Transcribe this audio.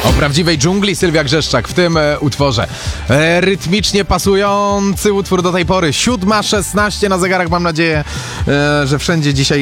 O prawdziwej dżungli Sylwia Grzeszczak w tym utworze. Rytmicznie pasujący utwór do tej pory. 7:16 na zegarach. Mam nadzieję, że wszędzie dzisiaj